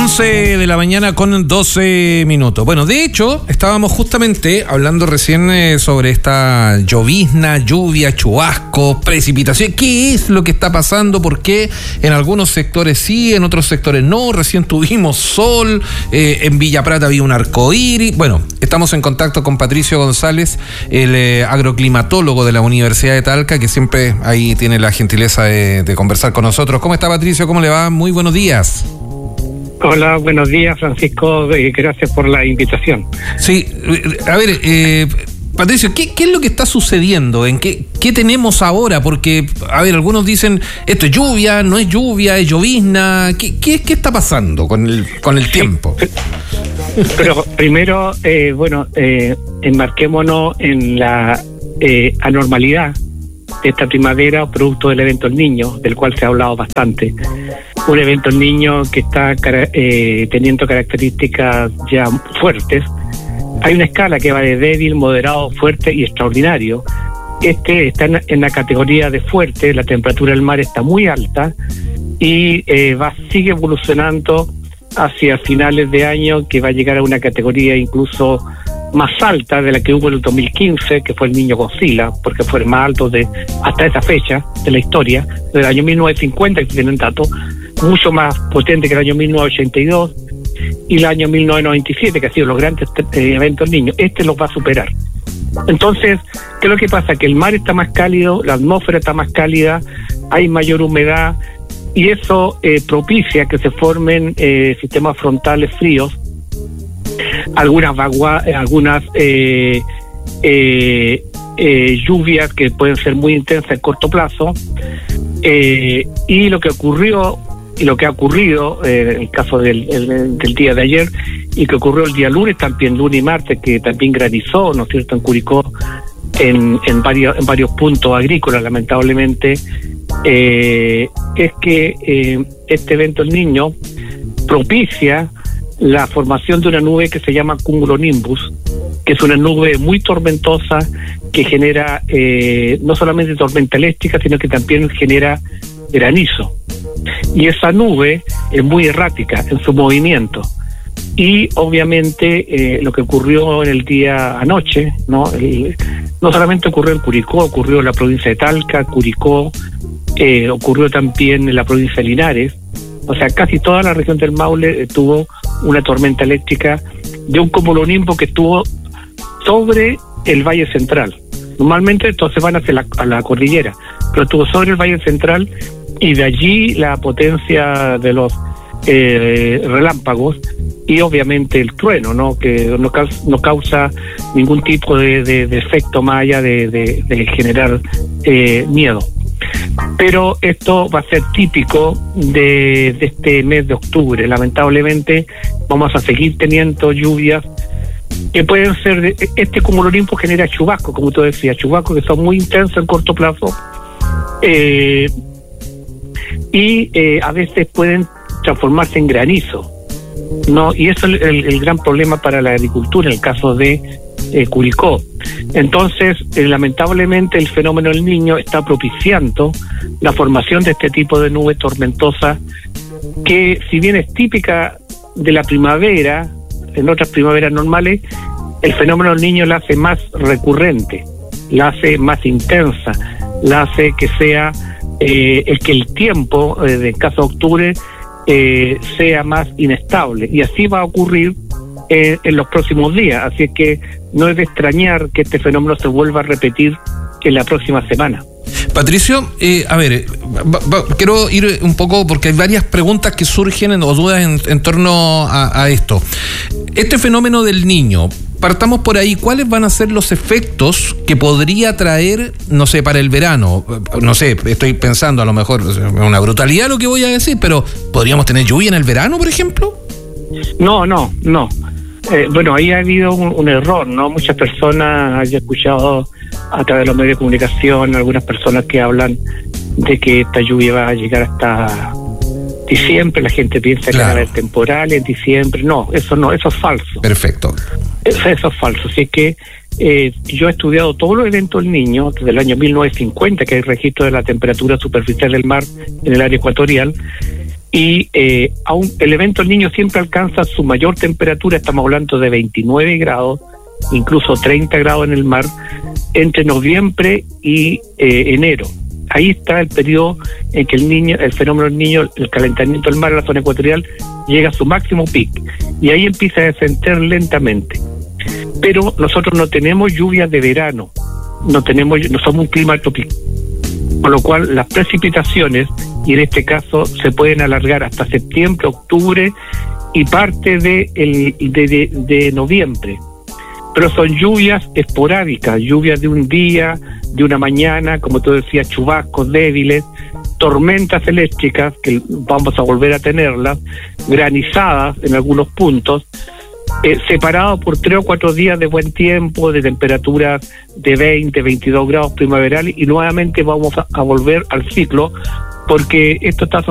11 de la mañana con 12 minutos. Bueno, de hecho, estábamos justamente hablando recién sobre esta llovizna, lluvia, chubasco, precipitación. ¿Qué es lo que está pasando? ¿Por qué en algunos sectores sí, en otros sectores no? Recién tuvimos sol, en Villa Prata había un arcoíris. Bueno, estamos en contacto con Patricio González, el agroclimatólogo de la Universidad de Talca, que siempre ahí tiene la gentileza de conversar con nosotros. ¿Cómo está, Patricio? ¿Cómo le va? Muy buenos días. Hola, buenos días, Francisco, gracias por la invitación. Sí, a ver, Patricio, ¿qué es lo que está sucediendo? ¿Qué tenemos ahora? Porque, a ver, algunos dicen, esto es lluvia, no es lluvia, es llovizna. ¿Qué está pasando con el tiempo? Pero primero, enmarquémonos en la anormalidad de esta primavera, producto del evento El Niño, del cual se ha hablado bastante. Un evento El Niño que está teniendo características ya fuertes. Hay una escala que va de débil, moderado, fuerte y extraordinario. Este está en la categoría de fuerte, la temperatura del mar está muy alta y sigue evolucionando hacia finales de año, que va a llegar a una categoría incluso más alta de la que hubo en el 2015, que fue el Niño Godzilla, porque fue el más alto hasta esa fecha de la historia, del año 1950, que tienen datos, mucho más potente que el año 1982 y el año 1997, que ha sido los grandes eventos niños. Este los va a superar. Entonces, ¿qué es lo que pasa? Que el mar está más cálido, la atmósfera está más cálida, hay mayor humedad, y eso propicia que se formen sistemas frontales fríos, algunas lluvias que pueden ser muy intensas en corto plazo, y lo que ocurrió y lo que ha ocurrido en el caso del día de ayer, y que ocurrió el día lunes, también lunes y martes, que también granizó, ¿no es cierto?, en Curicó, en varios puntos agrícolas, lamentablemente, es que este evento El Niño propicia la formación de una nube que se llama cumulonimbus, que es una nube muy tormentosa que genera no solamente tormenta eléctrica, sino que también genera granizo. Y esa nube es muy errática en su movimiento. Y obviamente lo que ocurrió en el día anoche, no solamente ocurrió en Curicó, ocurrió en la provincia de Talca, Curicó, ocurrió también en la provincia de Linares. O sea, casi toda la región del Maule tuvo una tormenta eléctrica de un cumulonimbus que estuvo sobre el Valle Central. Normalmente estos se van hacia la cordillera, pero estuvo sobre el Valle Central, y de allí la potencia de los relámpagos y obviamente el trueno, ¿no?, que no causa ningún tipo de efecto más allá de generar miedo. Pero esto va a ser típico de este mes de octubre. Lamentablemente vamos a seguir teniendo lluvias que pueden ser, este cumulonimbus genera chubascos, como tú decías, chubascos que son muy intensos en corto plazo, y a veces pueden transformarse en granizo, ¿no? Y eso es el gran problema para la agricultura en el caso de Curicó. Entonces, lamentablemente el fenómeno del Niño está propiciando la formación de este tipo de nube tormentosa, que si bien es típica de la primavera, en otras primaveras normales, el fenómeno del Niño la hace más recurrente, la hace más intensa, la hace que sea el tiempo, en caso de octubre, sea más inestable, y así va a ocurrir en los próximos días. Así es que no es de extrañar que este fenómeno se vuelva a repetir en la próxima semana. Patricio, a ver, quiero ir un poco porque hay varias preguntas que surgen o dudas en torno a esto. Este fenómeno del Niño, partamos por ahí. ¿Cuáles van a ser los efectos que podría traer, no sé, para el verano? No sé, estoy pensando, a lo mejor es una brutalidad lo que voy a decir, pero ¿podríamos tener lluvia en el verano, por ejemplo? No. Bueno, ahí ha habido un error, ¿no? Muchas personas, he escuchado a través de los medios de comunicación, algunas personas que hablan de que esta lluvia va a llegar hasta diciembre. La gente piensa que va a haber temporal en diciembre. No, eso es falso. Perfecto. Eso es falso. Así que yo he estudiado todos los eventos del Niño desde el año 1950, que hay registro de la temperatura superficial del mar en el área ecuatorial, y el evento El Niño siempre alcanza su mayor temperatura, estamos hablando de 29 grados, incluso 30 grados en el mar, entre noviembre y enero. Ahí está el periodo en que el fenómeno del Niño, el calentamiento del mar en la zona ecuatorial, llega a su máximo pic, y ahí empieza a descender lentamente. Pero nosotros no tenemos lluvias de verano, no somos un clima tropical, con lo cual las precipitaciones, y en este caso se pueden alargar hasta septiembre, octubre y parte de noviembre. Pero son lluvias esporádicas, lluvias de un día, de una mañana, como tú decías, chubascos débiles, tormentas eléctricas, que vamos a volver a tenerlas, granizadas en algunos puntos, separados por 3 o 4 días de buen tiempo, de temperaturas de 20, 22 grados primaverales, y nuevamente vamos a volver al ciclo, porque esto está